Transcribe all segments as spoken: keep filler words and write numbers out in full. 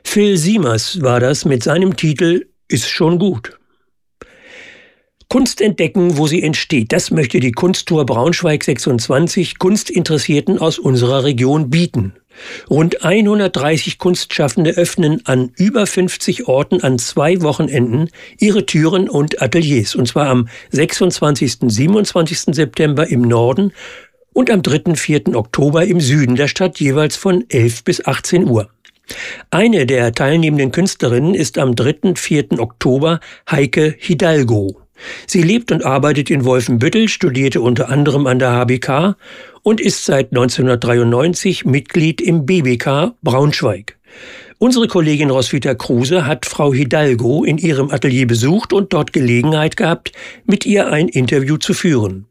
Phil Siemers war das mit seinem Titel »Ist schon gut«. Kunst entdecken, wo sie entsteht, das möchte die Kunsttour Braunschweig sechsundzwanzig Kunstinteressierten aus unserer Region bieten. Rund hundertdreißig Kunstschaffende öffnen an über fünfzig Orten an zwei Wochenenden ihre Türen und Ateliers, und zwar am sechsundzwanzigsten und siebenundzwanzigsten September im Norden und am dritten und vierten Oktober im Süden der Stadt, jeweils von elf bis achtzehn Uhr. Eine der teilnehmenden Künstlerinnen ist am dritten und vierten Oktober Heike Hidalgo. Sie lebt und arbeitet in Wolfenbüttel, studierte unter anderem an der H B K und ist seit neunzehnhundertdreiundneunzig Mitglied im B B K Braunschweig. Unsere Kollegin Roswitha Kruse hat Frau Hidalgo in ihrem Atelier besucht und dort Gelegenheit gehabt, mit ihr ein Interview zu führen.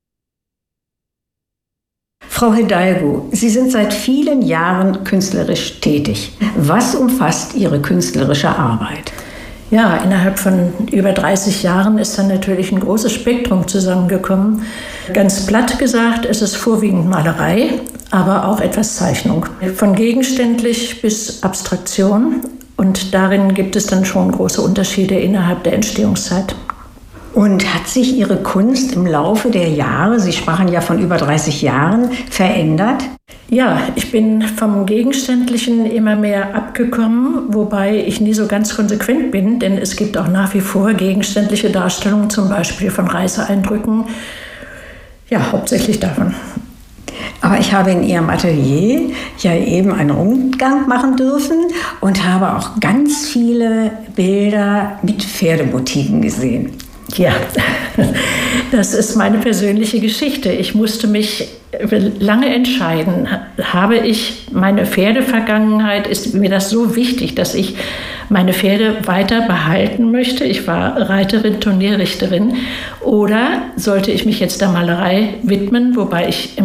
Frau Hidalgo, Sie sind seit vielen Jahren künstlerisch tätig. Was umfasst Ihre künstlerische Arbeit? Ja, innerhalb von über dreißig Jahren ist dann natürlich ein großes Spektrum zusammengekommen. Ganz platt gesagt ist es vorwiegend Malerei, aber auch etwas Zeichnung. Von gegenständlich bis Abstraktion. Und darin gibt es dann schon große Unterschiede innerhalb der Entstehungszeit. Und hat sich Ihre Kunst im Laufe der Jahre, Sie sprachen ja von über dreißig Jahren, verändert? Ja, ich bin vom Gegenständlichen immer mehr abgekommen, wobei ich nie so ganz konsequent bin, denn es gibt auch nach wie vor gegenständliche Darstellungen, zum Beispiel von Reiseeindrücken. Ja, hauptsächlich davon. Aber ich habe in Ihrem Atelier ja eben einen Rundgang machen dürfen und habe auch ganz viele Bilder mit Pferdemotiven gesehen. Ja, das ist meine persönliche Geschichte. Ich musste mich lange entscheiden. Habe ich meine Pferdevergangenheit, ist mir das so wichtig, dass ich meine Pferde weiter behalten möchte? Ich war Reiterin, Turnierrichterin. Oder sollte ich mich jetzt der Malerei widmen, wobei ich im